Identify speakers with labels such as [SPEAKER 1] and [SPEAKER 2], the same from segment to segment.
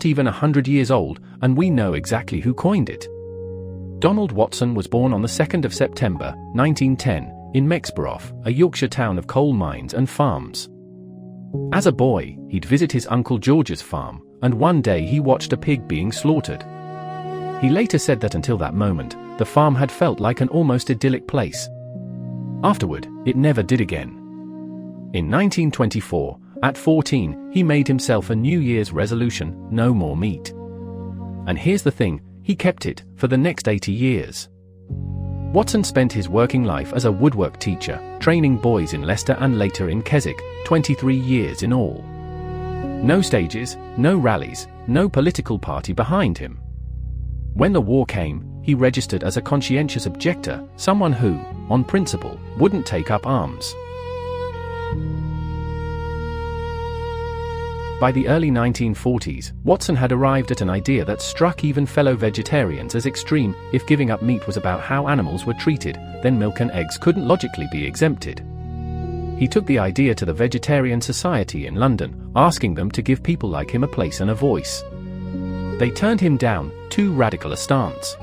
[SPEAKER 1] not even 100 years old, and we know exactly who coined it. Donald Watson was born on the 2nd of September, 1910, in Mexborough, a Yorkshire town of coal mines and farms. As a boy, he'd visit his Uncle George's farm, and one day he watched a pig being slaughtered. He later said that until that moment, the farm had felt like an almost idyllic place. Afterward, it never did again. In 1924, at 14, he made himself a New Year's resolution: no more meat. And here's the thing, he kept it for the next 80 years. Watson spent his working life as a woodwork teacher, training boys in Leicester and later in Keswick, 23 years in all. No stages, no rallies, no political party behind him. When the war came, he registered as a conscientious objector, someone who, on principle, wouldn't take up arms. By the early 1940s, Watson had arrived at an idea that struck even fellow vegetarians as extreme. If giving up meat was about how animals were treated, then milk and eggs couldn't logically be exempted. He took the idea to the Vegetarian Society in London, asking them to give people like him a place and a voice. They turned him down, too radical a stance.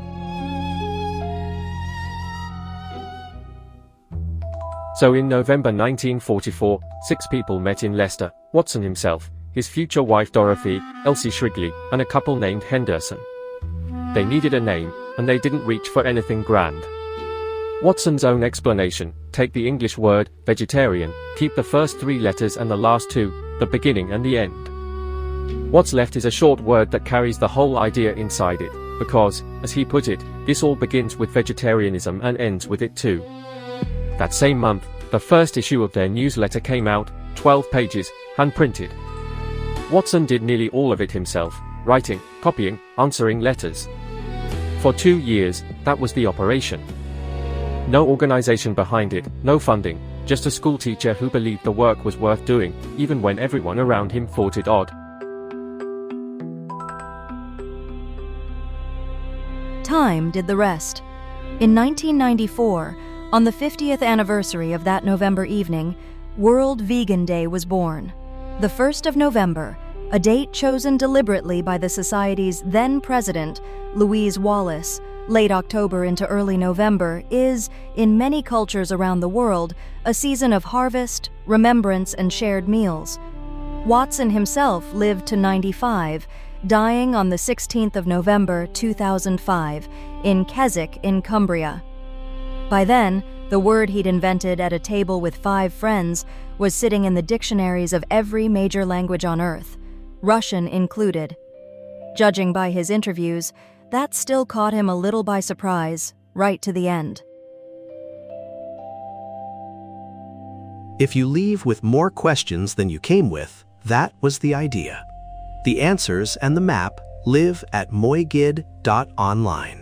[SPEAKER 2] So in November 1944, 6 people met in Leicester: Watson himself, his future wife Dorothy, Elsie Shrigley, and a couple named Henderson. They needed a name, and they didn't reach for anything grand. Watson's own explanation: take the English word, vegetarian, keep the first 3 letters and the last 2, the beginning and the end. What's left is a short word that carries the whole idea inside it, because, as he put it, this all begins with vegetarianism and ends with it too. That same month, the first issue of their newsletter came out, 12 pages, hand-printed. Watson did nearly all of it himself, writing, copying, answering letters. For 2 years, that was the operation. No organization behind it, no funding, just a schoolteacher who believed the work was worth doing, even when everyone around him thought it odd.
[SPEAKER 3] Time did the rest. In 1994, on the 50th anniversary of that November evening, World Vegan Day was born. The 1st of November, a date chosen deliberately by the Society's then president, Louise Wallace, late October into early November, is, in many cultures around the world, a season of harvest, remembrance, and shared meals. Watson himself lived to 95, dying on the 16th of November 2005 in Keswick in Cumbria. By then, the word he'd invented at a table with 5 friends was sitting in the dictionaries of every major language on Earth, Russian included. Judging by his interviews, that still caught him a little by surprise, right to the end.
[SPEAKER 4] If you leave with more questions than you came with, that was the idea. The answers and the map live at moigid.online.